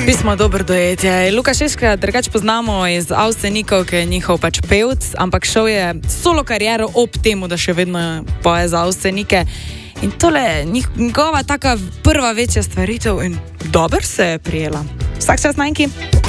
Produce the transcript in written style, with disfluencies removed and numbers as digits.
Pismo dobro dojetje. Luka Šeška drugače poznamo iz Avsenikov, ki je njihov pač pevc, ampak šel je solo kariero ob temu, da še vedno poje za Avsenike. In tole je njegova taka prva večja stvaritev in dobro se je prijela. Vsak čas najki.